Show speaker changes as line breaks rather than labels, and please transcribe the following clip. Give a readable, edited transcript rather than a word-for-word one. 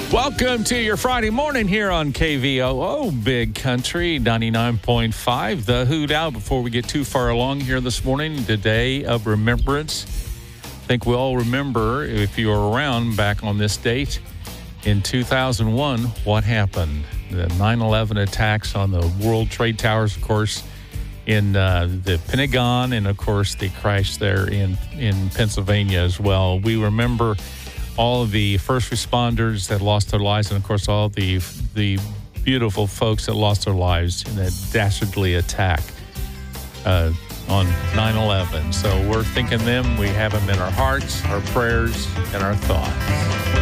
Welcome to your Friday morning here on KVOO Big Country 99.5. The Hoot Out. Before we get too far along here this morning, the Day of Remembrance. I think we all remember, if you were around back on this date in 2001, what happened. The 9/11 attacks on the World Trade Towers, of course, in the Pentagon, and, of course, the crash there in Pennsylvania as well. We remember all of the first responders that lost their lives, and, of course, all the beautiful folks that lost their lives in that dastardly attack on 9/11. So we're thinking them. We have them in our hearts, our prayers, and our thoughts.